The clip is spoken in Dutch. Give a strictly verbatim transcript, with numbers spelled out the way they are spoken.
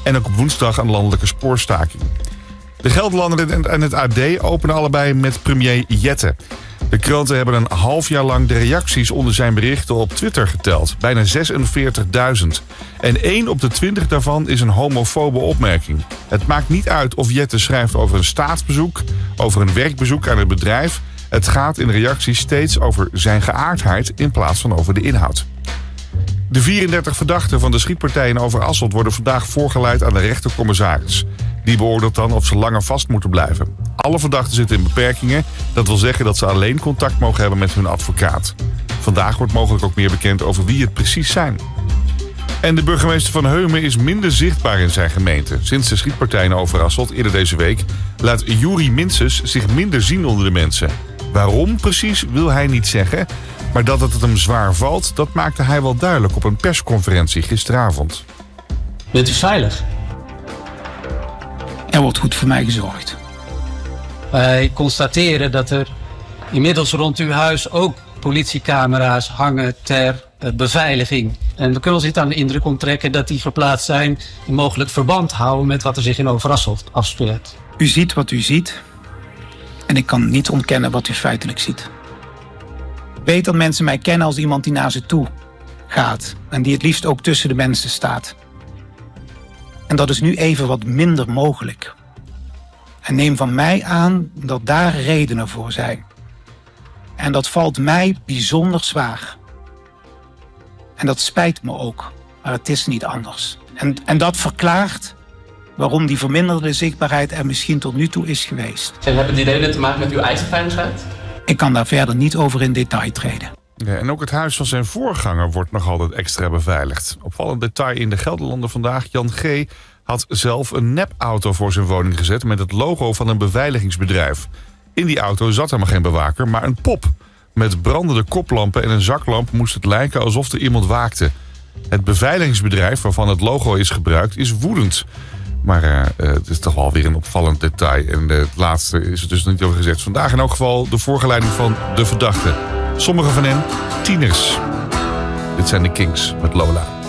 En ook op woensdag een landelijke spoorstaking. De Gelderlander en het A D openen allebei met premier Jette. De kranten hebben een half jaar lang de reacties onder zijn berichten op Twitter geteld. Bijna zesenveertigduizend. En één op de twintig daarvan is een homofobe opmerking. Het maakt niet uit of Jette schrijft over een staatsbezoek, over een werkbezoek aan het bedrijf. Het gaat in de reacties steeds over zijn geaardheid in plaats van over de inhoud. De vierendertig verdachten van de schietpartij in Overasselt worden vandaag voorgeleid aan de rechtercommissaris. Die beoordeelt dan of ze langer vast moeten blijven. Alle verdachten zitten in beperkingen. Dat wil zeggen dat ze alleen contact mogen hebben met hun advocaat. Vandaag wordt mogelijk ook meer bekend over wie het precies zijn. En de burgemeester van Heumen is minder zichtbaar in zijn gemeente. Sinds de schietpartij in Overasselt eerder deze week laat Juri Minses zich minder zien onder de mensen. Waarom precies wil hij niet zeggen. Maar dat het hem zwaar valt, dat maakte hij wel duidelijk op een persconferentie gisteravond. Bent u veilig? Er wordt goed voor mij gezorgd. Wij constateren dat er inmiddels rond uw huis ook politiecamera's hangen ter beveiliging. En we kunnen ons niet aan de indruk onttrekken dat die geplaatst zijn in mogelijk verband houden met wat er zich in Overasselt afspeelt. U ziet wat u ziet. En ik kan niet ontkennen wat u feitelijk ziet. Weet dat mensen mij kennen als iemand die naar ze toe gaat. En die het liefst ook tussen de mensen staat. En dat is nu even wat minder mogelijk. En neem van mij aan dat daar redenen voor zijn. En dat valt mij bijzonder zwaar. En dat spijt me ook, maar het is niet anders. En, en dat verklaart waarom die verminderde zichtbaarheid er misschien tot nu toe is geweest. En hebben die redenen te maken met uw eigen veiligheid? Ik kan daar verder niet over in detail treden. Ja, en ook het huis van zijn voorganger wordt nog altijd extra beveiligd. Opvallend detail in de Gelderlander vandaag. Jan G. had zelf een nepauto voor zijn woning gezet met het logo van een beveiligingsbedrijf. In die auto zat helemaal geen bewaker, maar een pop. Met brandende koplampen en een zaklamp moest het lijken alsof er iemand waakte. Het beveiligingsbedrijf waarvan het logo is gebruikt is woedend. Maar uh, het is toch wel weer een opvallend detail. En uh, het laatste is er dus niet over gezegd. Vandaag in elk geval de voorgeleiding van de verdachten. Sommige van hen tieners. Dit zijn de Kings met Lola.